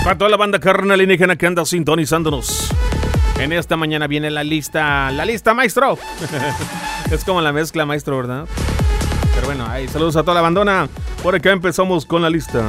Para toda la banda carnal alienígena que anda sintonizándonos. En esta mañana viene la lista, maestro. Es como la mezcla, maestro, ¿verdad? Pero bueno, ahí saludos a toda la bandona. Por acá empezamos con la lista.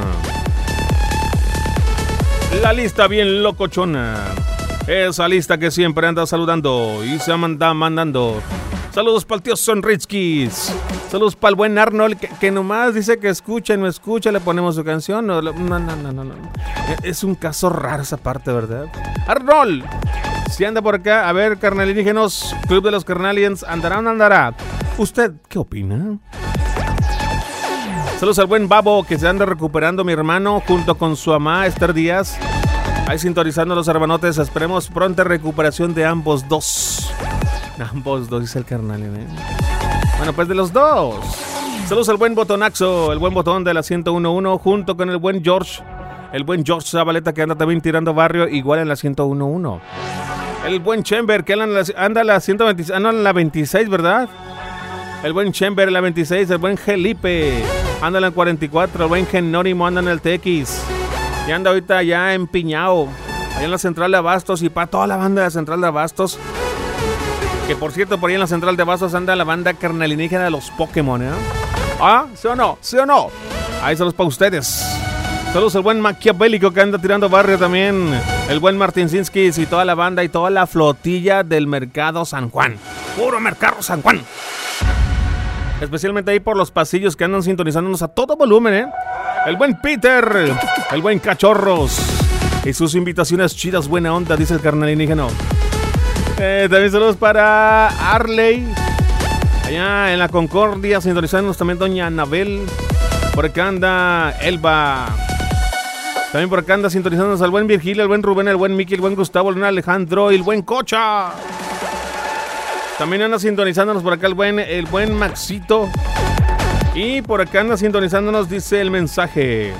La lista bien locochona. Esa lista que siempre anda saludando y se anda mandando. Saludos para el tío Sonritskis. Saludos para el buen Arnold, que nomás dice que escucha y no escucha, le ponemos su canción. No. Es un caso raro esa parte, ¿verdad? Arnold, si anda por acá, a ver, carnalígenos, Club de los Carnalians, ¿andará o no andará? ¿Usted qué opina? Saludos al buen Babo, que se anda recuperando, mi hermano, junto con su mamá, Esther Díaz. Ahí sintonizando los hermanotes, esperemos pronta recuperación de ambos dos. Ambos dos, dice el carnal, ¿eh? Bueno, pues de los dos. Saludos al buen Botonaxo, el buen botón de la 101.1, junto con el buen George. El buen George Zabaleta, que anda también tirando barrio, igual en la 101.1. El buen Chamber, que anda en la 126, en la 26, ¿verdad? El buen Chamber en la 26, el buen Felipe anda en la 44, el buen Genónimo anda en el TX. Y anda ahorita ya empiñado, allá en la central de Abastos, y para toda la banda de la central de Abastos. Que por cierto, por ahí en la central de Abastos anda la banda carnalígena de los Pokémon, ¿eh? ¿Ah? ¿Sí o no? ¿Sí o no? Ahí saludos para ustedes. Saludos al buen Maquiavélico, que anda tirando barrio también. El buen Martinsinskis y toda la banda y toda la flotilla del Mercado San Juan. Puro Mercado San Juan. Especialmente ahí por los pasillos que andan sintonizándonos a todo volumen, ¿eh? El buen Peter, el buen Cachorros y sus invitaciones chidas, buena onda, dice el carnalígeno. También saludos para Arley, allá en la Concordia, sintonizándonos también doña Anabel. Por acá anda Elba. También por acá anda sintonizándonos al buen Virgilio, el buen Rubén, el buen Miki, el buen Gustavo, el buen Alejandro y el buen Cocha. También anda sintonizándonos por acá el buen Maxito. Y por acá anda sintonizándonos, dice el mensaje.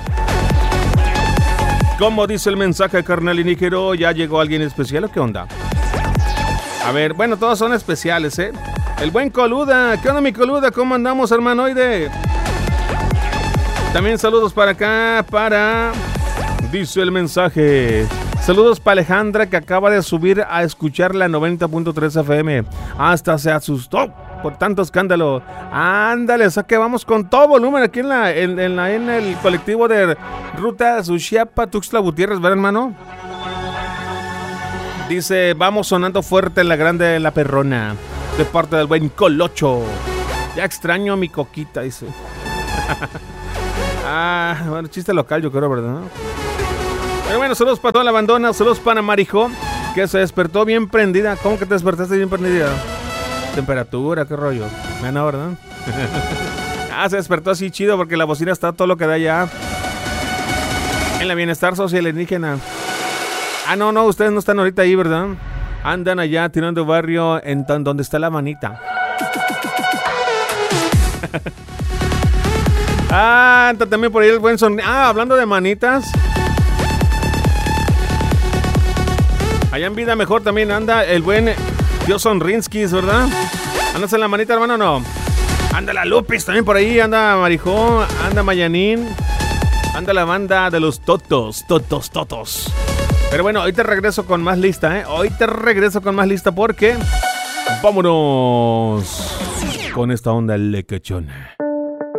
¿Cómo dice el mensaje, carnal inígero? ¿Ya llegó alguien especial o qué onda? A ver, bueno, todos son especiales, ¿eh? El buen Coluda. ¿Qué onda, mi Coluda? ¿Cómo andamos, hermanoide? También saludos para acá, dice el mensaje. Saludos para Alejandra, que acaba de subir a escuchar la 90.3 FM. Hasta se asustó por tanto escándalo. Ándale, o sea que vamos con todo volumen aquí en el colectivo de Ruta Suchiapa, Tuxtla Gutiérrez, ¿verdad, hermano? Dice, vamos sonando fuerte en la grande La Perrona, de parte del buen Colocho. Ya extraño a mi coquita, dice. Bueno, chiste local yo creo, ¿verdad? Pero bueno, saludos para toda la bandona, saludos para Marijo, que se despertó bien prendida. ¿Cómo que te despertaste bien prendida? Temperatura, qué rollo. Bueno, ¿verdad? Se despertó así chido porque la bocina está todo lo que da ya. En la Bienestar Social Indígena. No, ustedes no están ahorita ahí, ¿verdad? Andan allá tirando barrio en donde está la manita. Anda también por ahí el buen son. Hablando de manitas. Allá en Vida Mejor también anda el buen tío Sonrinskis, ¿verdad? ¿Andas en la manita, hermano, o no? Anda la Lupis también por ahí, anda Marijón, anda Mayanín, anda la banda de los Totos. Pero bueno, hoy te regreso con más lista, ¿eh? Hoy te regreso con más lista porque vámonos con esta onda lequechona.